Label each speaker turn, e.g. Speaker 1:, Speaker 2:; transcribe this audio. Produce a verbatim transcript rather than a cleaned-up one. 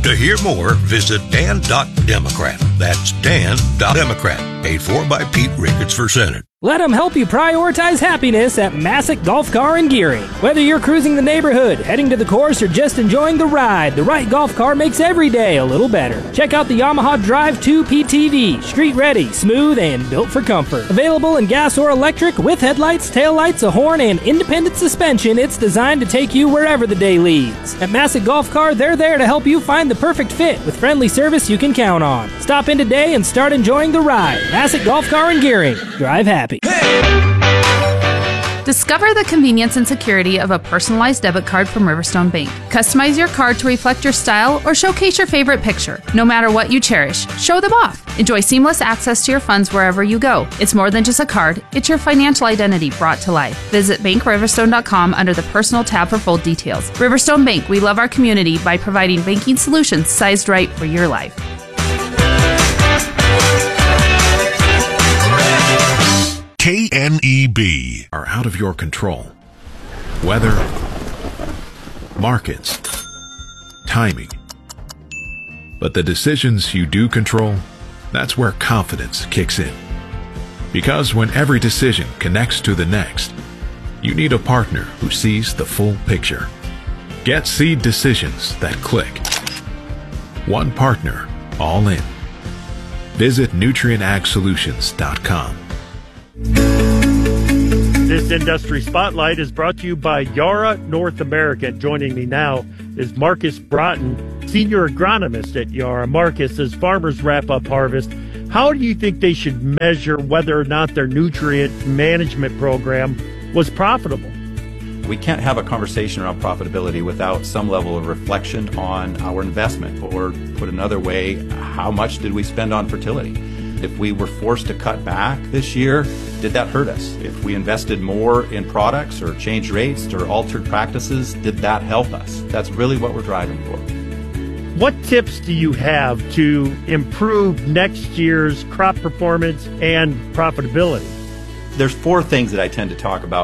Speaker 1: To hear more, visit dan dot democrat. That's dan dot democrat. Paid for by Pete Ricketts for Senate.
Speaker 2: Let them help you prioritize happiness at Massick Golf Car and Gearing. Whether you're cruising the neighborhood, heading to the course, or just enjoying the ride, the right golf car makes every day a little better. Check out the Yamaha Drive two P T V. Street ready, smooth, and built for comfort. Available in gas or electric with headlights, taillights, a horn, and independent suspension, it's designed to take you wherever the day leads. At Massick Golf Car, they're there to help you find the perfect fit with friendly service you can count on. Stop in today and start enjoying the ride. Massick Golf Car and Gearing. Drive happy.
Speaker 3: Discover the convenience and security of a personalized debit card from Riverstone Bank. Customize your card to reflect your style or showcase your favorite picture. No matter what you cherish, show them off. Enjoy seamless access to your funds wherever you go. It's more than just a card, it's your financial identity brought to life. Visit bank riverstone dot com under the Personal tab for full details. Riverstone Bank, we love our community by providing banking solutions sized right for your life.
Speaker 4: K N E B are out of your control. Weather, markets, timing. But the decisions you do control, that's where confidence kicks in. Because when every decision connects to the next, you need a partner who sees the full picture. Get seed decisions that click. One partner, all in. Visit nutrient ag solutions dot com.
Speaker 5: This Industry Spotlight is brought to you by Yara North America. Joining me now is Marcus Broughton, Senior Agronomist at Yara. Marcus, as farmers wrap up harvest, how do you think they should measure whether or not their nutrient management program was profitable?
Speaker 6: We can't have a conversation around profitability without some level of reflection on our investment, or put another way, how much did we spend on fertility? If we were forced to cut back this year, did that hurt us? If we invested more in products or changed rates or altered practices, did that help us? That's really what we're driving for.
Speaker 5: What tips do you have to improve next year's crop performance and profitability?
Speaker 6: There's four things that I tend to talk about